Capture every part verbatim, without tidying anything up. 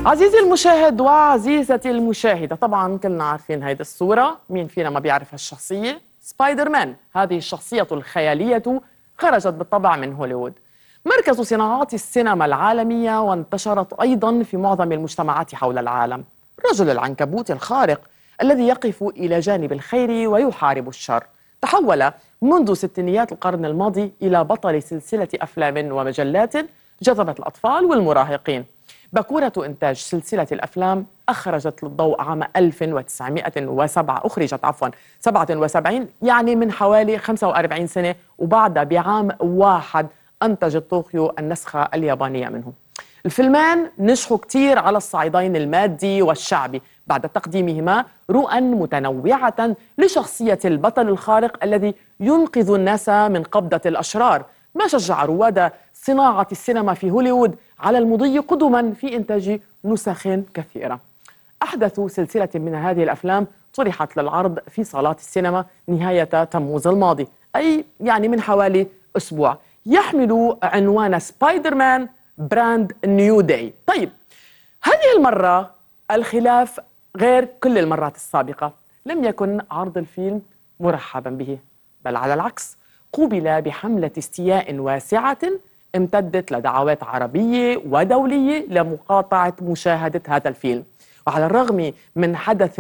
عزيزي المشاهد وعزيزتي المشاهدة، طبعا كلنا عارفين هيدي الصورة. مين فينا ما بيعرف هالشخصية؟ سبايدر مان. هذه الشخصية الخيالية خرجت بالطبع من هوليوود، مركز صناعات السينما العالمية، وانتشرت أيضا في معظم المجتمعات حول العالم. رجل العنكبوت الخارق الذي يقف إلى جانب الخير ويحارب الشر، تحول منذ ستينيات القرن الماضي إلى بطل سلسلة أفلام ومجلات جذبت الأطفال والمراهقين. باكورة إنتاج سلسلة الأفلام أخرجت للضوء عام ألف وتسعمائة وسبعة أخرجت عفوا سبعة وسبعين، يعني من حوالي خمسة وأربعين سنة، وبعدها بعام واحد أنتجت طوكيو النسخة اليابانية منه. الفيلمان نجحوا كتير على الصعيدين المادي والشعبي بعد تقديمهما رؤى متنوعة لشخصية البطل الخارق الذي ينقذ الناس من قبضة الأشرار، ما شجع رواد صناعة السينما في هوليوود على المضي قدما في إنتاج نسخ كثيرة. أحدث سلسلة من هذه الأفلام طرحت للعرض في صالات السينما نهاية تموز الماضي، أي يعني من حوالي أسبوع، يحمل عنوان سبايدر مان براند نيو داي. طيب، هذه المرة الخلاف غير كل المرات السابقة. لم يكن عرض الفيلم مرحبا به، بل على العكس قوبل بحملة استياء واسعة امتدت لدعوات عربية ودولية لمقاطعة مشاهدة هذا الفيلم. وعلى الرغم من حدث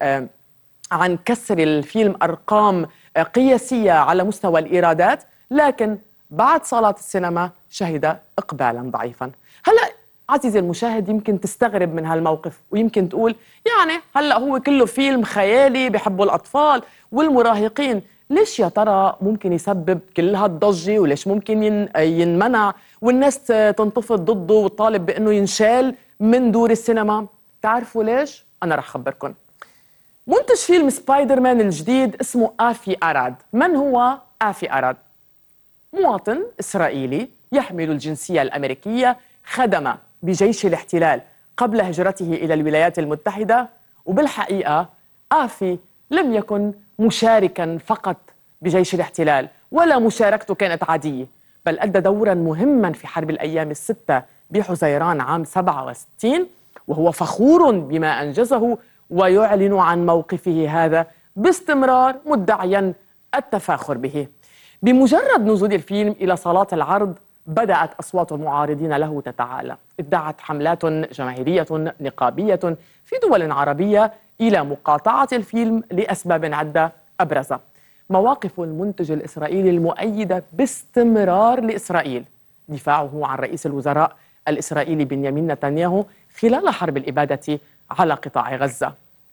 عن كسر الفيلم أرقام قياسية على مستوى الإيرادات، لكن بعد صالات السينما شهد إقبالا ضعيفا. هلأ عزيزي المشاهد يمكن تستغرب من هالموقف، ويمكن تقول يعني هلأ هو كله فيلم خيالي بحبوا الأطفال والمراهقين، ليش يا ترى ممكن يسبب كل هالضجة، وليش ممكن ينمنع والناس تنتفض ضده وتطالب بأنه ينشال من دور السينما؟ تعرفوا ليش؟ أنا رح أخبركم. منتج فيلم سبايدر مان الجديد اسمه آفي أراد. من هو آفي أراد؟ مواطن إسرائيلي يحمل الجنسية الأمريكية، خدم بجيش الاحتلال قبل هجرته إلى الولايات المتحدة. وبالحقيقة آفي لم يكن مشاركا فقط بجيش الاحتلال، ولا مشاركته كانت عادية، بل أدى دورا مهما في حرب الأيام الستة بحزيران عام سبعة وستين، وهو فخور بما أنجزه ويعلن عن موقفه هذا باستمرار، مدعيا التفاخر به. بمجرد نزول الفيلم إلى صالات العرض بدأت أصوات المعارضين له تتعالى، ادعت حملات جماهيرية نقابية في دول عربية إلى مقاطعة الفيلم لأسباب عدة، أبرزها مواقف المنتج الإسرائيلي المؤيدة باستمرار لإسرائيل، دفاعه عن رئيس الوزراء الإسرائيلي بنيامين نتنياهو خلال حرب الإبادة على قطاع غزة.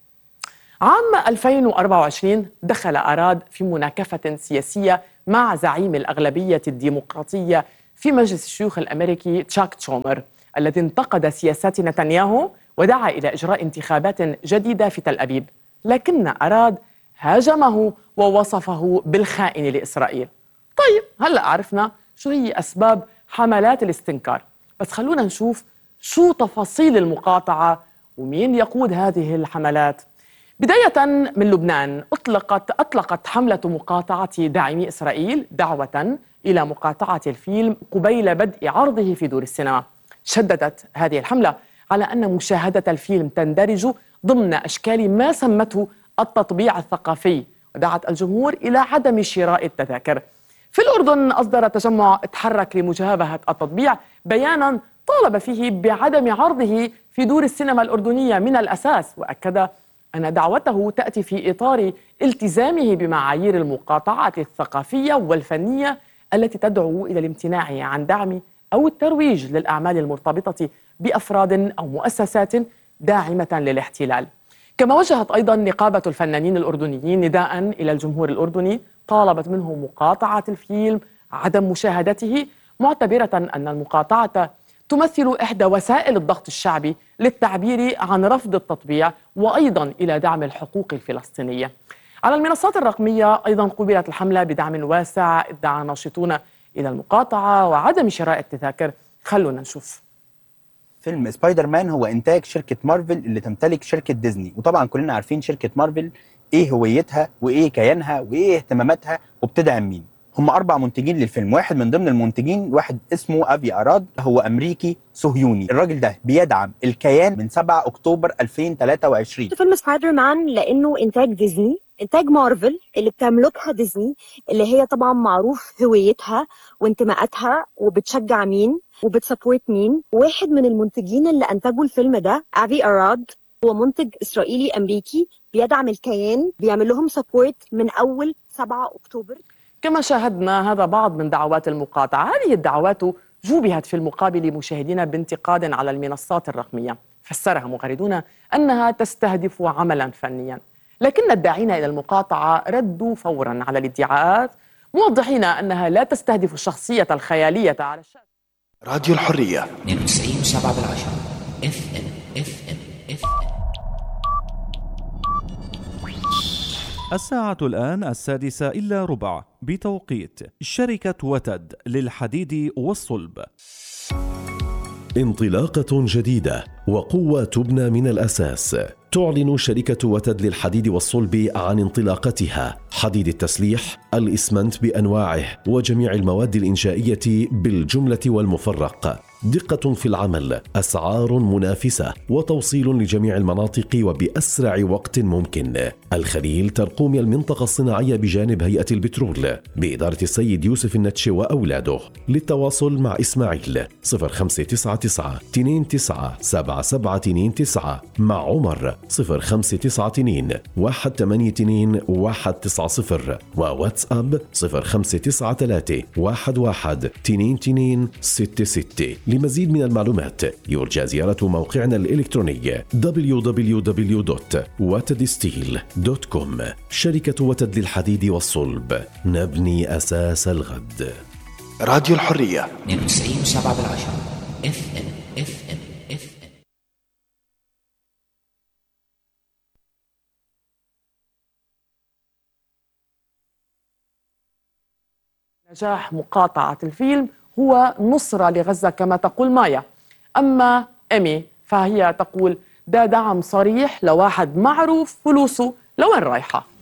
عام ألفين وأربعة وعشرين دخل أراد في مناكفة سياسية مع زعيم الأغلبية الديمقراطية في مجلس الشيوخ الأمريكي تشاك شومر، الذي انتقد سياسات نتنياهو ودعا إلى إجراء انتخابات جديدة في تل أبيب. لكن أراد هاجمه ووصفه بالخائن لإسرائيل. طيب، هلأ عرفنا شو هي أسباب حملات الاستنكار، بس خلونا نشوف شو تفاصيل المقاطعة ومين يقود هذه الحملات. بداية من لبنان، أطلقت أطلقت حملة مقاطعة داعمي إسرائيل دعوة إلى مقاطعة الفيلم قبيل بدء عرضه في دور السينما. شددت هذه الحملة على أن مشاهدة الفيلم تندرج ضمن أشكال ما سمته التطبيع الثقافي، ودعت الجمهور إلى عدم شراء التذاكر. في الأردن أصدر تجمع اتحرك لمجابهة التطبيع بيانا طالب فيه بعدم عرضه في دور السينما الأردنية من الأساس، وأكد أن دعوته تأتي في إطار التزامه بمعايير المقاطعة الثقافية والفنية التي تدعو إلى الامتناع عن دعم أو الترويج للأعمال المرتبطة بأفراد أو مؤسسات داعمة للاحتلال. كما وجهت أيضا نقابة الفنانين الأردنيين نداء إلى الجمهور الأردني، طالبت منه مقاطعة الفيلم، عدم مشاهدته، معتبرة أن المقاطعة تمثل إحدى وسائل الضغط الشعبي للتعبير عن رفض التطبيع، وأيضا إلى دعم الحقوق الفلسطينية. على المنصات الرقمية أيضا قبلت الحملة بدعم واسع، ادعى ناشطون إلى المقاطعة وعدم شراء التذاكر. خلونا نشوف. فيلم سبايدر مان هو إنتاج شركة مارفل اللي تمتلك شركة ديزني، وطبعا كلنا عارفين شركة مارفل إيه هويتها وإيه كيانها وإيه اهتماماتها وبتدعم مين. هم أربع منتجين للفيلم. واحد من ضمن المنتجين واحد اسمه أفي أراد، هو أمريكي صهيوني. الراجل ده بيدعم الكيان من سبعة أكتوبر ألفين وثلاثة وعشرين. فيلم سبايدر مان لأنه إنتاج ديزني، إنتاج مارفل اللي بتملكها ديزني، اللي هي طبعا معروف هويتها وانتماءاتها وبتشجع مين وبتسبورت مين. واحد من المنتجين اللي أنتجوا الفيلم ده أفي أراد، هو منتج إسرائيلي أمريكي بيدعم الكيان، بيعمل لهم سبورت من أول سبعة أكتوبر. كما شاهدنا هذا بعض من دعوات المقاطعة. هذه الدعوات جوبهت في المقابل مشاهدينا بانتقاد على المنصات الرقمية، فسرها مغردون أنها تستهدف عملا فنيا، لكن الداعين إلى المقاطعة ردوا فورا على الادعاءات، موضحين أنها لا تستهدف الشخصية الخيالية على الشاشة. راديو الحرية اثنين وتسعين وسبعة بالعشرة اف ام اف ام اف ام. الساعة الآن السادسة إلا ربع بتوقيت شركة وتد للحديد والصلب. انطلاقة جديدة وقوة تبنى من الأساس. تعلن شركة وتد للحديد والصلب عن انطلاقتها حديد التسليح، الإسمنت بأنواعه وجميع المواد الإنشائية بالجملة والمفرق. دقة في العمل، أسعار منافسة، وتوصيل لجميع المناطق وبأسرع وقت ممكن. الخليل ترقوم المنطقة الصناعية بجانب هيئة البترول بإدارة السيد يوسف النتش وأولاده. للتواصل مع إسماعيل صفر خمسة تسعة تسعة اثنين تسعة سبعة سبعة اثنين تسعة، مع عمر صفر خمسة تسعة اثنين واحد ثمانية اثنين واحد تسعة صفر، وواتساب صفر خمسة تسعة ثلاثة واحد واحد اثنين اثنين ستة ستة. لمزيد من المعلومات يرجى زيارة موقعنا الإلكتروني دبليو دبليو دبليو دوت وتد ستيل دوت كوم. شركة وتد للحديد والصلب، نبني أساس الغد. راديو الحرية اثنين وتسعين وسبعة بالعشرة اف ام اف ام اف ام. نجاح مقاطعة الفيلم هو نصرة لغزة كما تقول مايا. أما إيمي فهي تقول ده دعم صريح لواحد معروف فلوسه لوين رايحة.